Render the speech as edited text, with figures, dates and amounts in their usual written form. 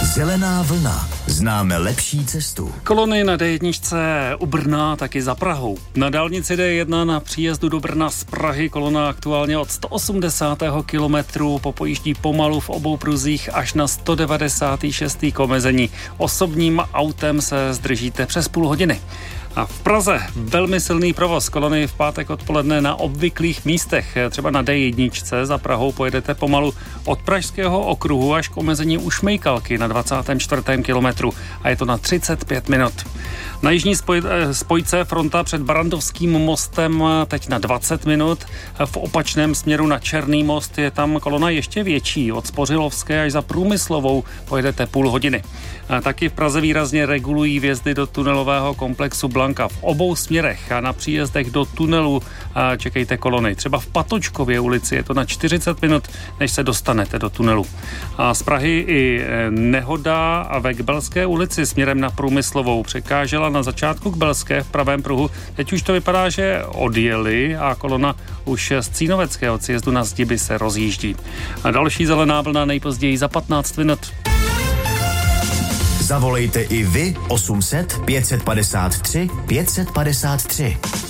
Zelená vlna. Známe lepší cestu. Kolony na D1 u Brna, taky za Prahou. Na dálnici D1 na příjezdu do Brna z Prahy kolona aktuálně od 180. kilometru popojíždí pomalu v obou pruzích až na 196. k omezení. Osobním autem se zdržíte přes půl hodiny. A v Praze velmi silný provoz. Kolony v pátek odpoledne na obvyklých místech. Třeba na D1 za Prahou pojedete pomalu od Pražského okruhu až k omezení u Šmejkalky na 24. kilometru. A je to na 35 minut. Na jižní spojce fronta před Barandovským mostem teď na 20 minut. V opačném směru na Černý most je tam kolona ještě větší. Od Spořilovské až za Průmyslovou pojedete půl hodiny. Taky v Praze výrazně regulují vjezdy do tunelového komplexu Blanka v obou směrech a na příjezdech do tunelu čekejte kolony. Třeba v Patočkově ulici je to na 40 minut, než se dostanete do tunelu. A z Prahy i nehoda a ve Kbelské ulici směrem na Průmyslovou překážela na začátku Kbelské v pravém pruhu. Teď už to vypadá, že odjeli a kolona už z Cínoveckého sjezdu na Zdiby se rozjíždí. A další zelená vlna nejpozději za 15 minut. Zavolejte i vy 800 553 553.